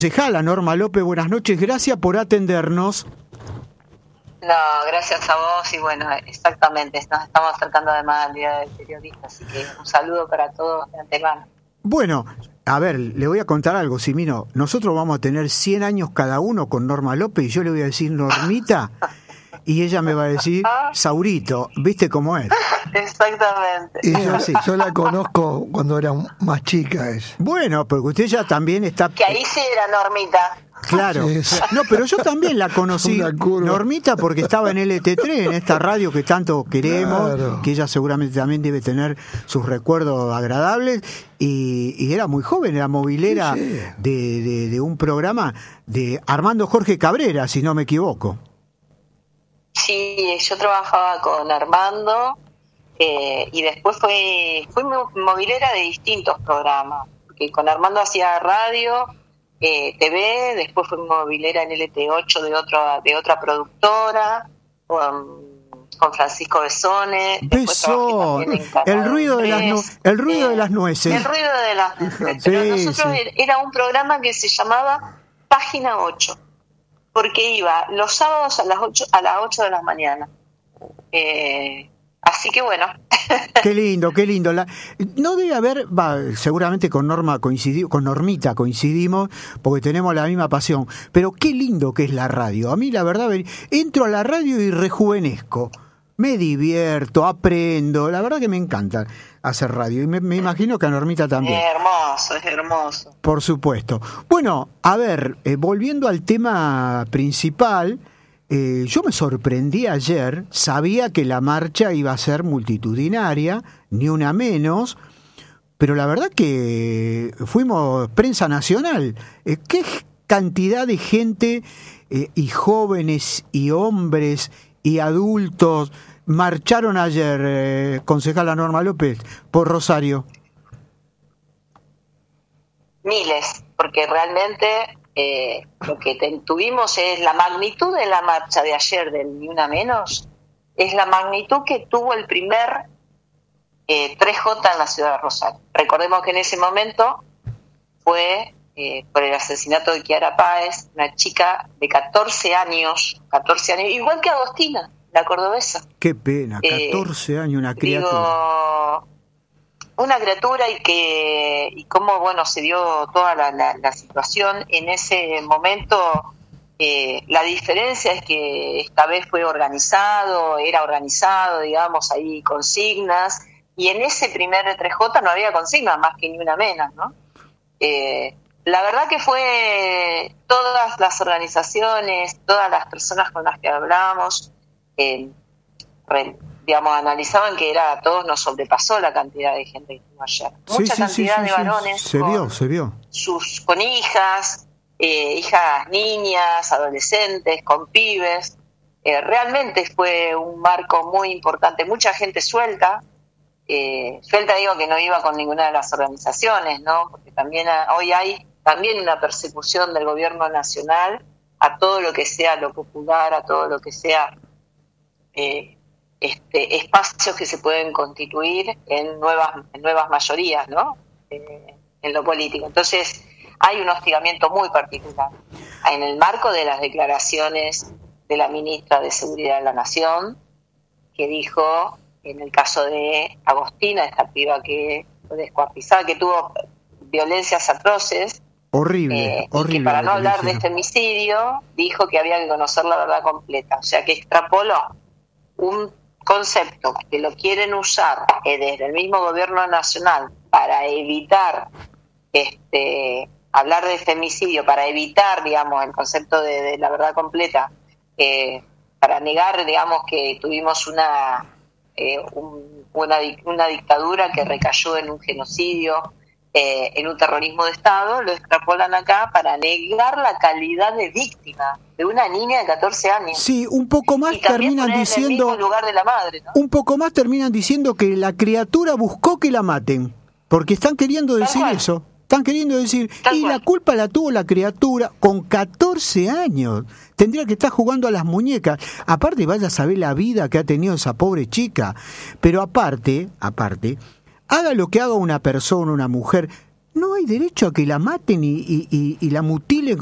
Concejala Norma López, buenas noches, gracias por atendernos. No, gracias a vos y bueno, exactamente, nos estamos acercando además al Día del Periodista, así que un saludo para todos de antemano. Bueno, a ver, le voy a contar algo, Simino. Nosotros vamos a tener 100 años cada uno con Norma López y yo le voy a decir Normita y ella me va a decir Saurito, ¿viste cómo es? Exactamente. Y yo la conozco cuando era más chica. Bueno, porque usted ya también está... Que ahí sí era Normita. Claro, Sí. no, pero yo también la conocí, Una curva. Normita, porque estaba en LT3, en esta radio que tanto queremos, Claro. que ella seguramente también debe tener sus recuerdos agradables, y era muy joven, era movilera Sí. de un programa de Armando Jorge Cabrera, si no me equivoco. Sí, yo trabajaba con Armando y después fui movilera de distintos programas, porque con Armando hacía radio, TV, después fui movilera en LT8 de otra productora, con Francisco Besone. Besón, el ruido de las nueces. El ruido de las nueces. Pero Sí, nosotros sí. era un programa que se llamaba Página 8, porque iba los sábados a las 8 de la mañana. Así que bueno. Qué lindo, qué lindo. No debe haber, seguramente con Normita coincidimos, porque tenemos la misma pasión, pero qué lindo que es la radio. A mí la verdad, entro a la radio y rejuvenezco, me divierto, aprendo, la verdad que me encanta hacer radio, y me imagino que a Normita también. Es hermoso. Por supuesto. Bueno, a ver, volviendo al tema principal, yo me sorprendí ayer, sabía que la marcha iba a ser multitudinaria, ni una menos, pero la verdad que fuimos prensa nacional. ¿Qué cantidad de gente, y jóvenes, y hombres, y adultos, marcharon ayer, concejala Norma López, por Rosario? Miles, porque realmente lo que tuvimos es la magnitud de la marcha de ayer del Ni Una Menos, es la magnitud que tuvo el primer 3J en la ciudad de Rosario. Recordemos que en ese momento fue por el asesinato de Kiara Páez, una chica de 14 años, igual que Agostina, la cordobesa. Qué pena, 14 años, una criatura. Digo, una criatura y cómo bueno se dio toda la situación en ese momento. La diferencia es que esta vez era organizado, digamos, ahí consignas, y en ese primer 3J no había consignas más que Ni Una Menos, ¿no? La verdad que fue todas las organizaciones, todas las personas con las que hablamos, digamos, analizaban que a todos nos sobrepasó la cantidad de gente que estuvo ayer. Mucha cantidad de varones se vio. Con hijas, niñas, adolescentes, con pibes. Realmente fue un marco muy importante. Mucha gente suelta digo que no iba con ninguna de las organizaciones, ¿no? Porque también hoy hay también una persecución del gobierno nacional a todo lo que sea lo popular, a todo lo que sea espacios que se pueden constituir en nuevas mayorías, ¿no? En lo político. Entonces hay un hostigamiento muy particular en el marco de las declaraciones de la ministra de Seguridad de la Nación, que dijo, en el caso de Agostina, esta piba que fue descuartizada, que tuvo violencias atroces, horrible. Y que para no hablar de femicidio, dijo que había que conocer la verdad completa. O sea, que extrapoló un concepto que lo quieren usar desde el mismo gobierno nacional para evitar hablar de femicidio, para evitar, digamos, el concepto de la verdad completa, para negar, digamos, que tuvimos una dictadura que recayó en un genocidio, en un terrorismo de Estado, lo extrapolan acá para negar la calidad de víctima de una niña de 14 años. Sí, un poco más terminan diciendo en el mismo lugar de la madre, ¿no? Un poco más terminan diciendo que la criatura buscó que la maten, porque están queriendo decir eso. Están queriendo decir, la culpa la tuvo la criatura con 14 años. Tendría que estar jugando a las muñecas. Aparte, vaya a saber la vida que ha tenido esa pobre chica. Pero aparte, haga lo que haga una persona, una mujer, no hay derecho a que la maten y la mutilen